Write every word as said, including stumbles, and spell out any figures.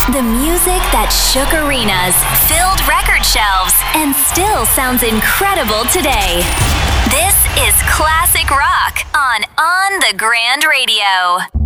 The music that shook arenas, filled record shelves, and still sounds incredible today. This is classic rock on On the Grand Radio.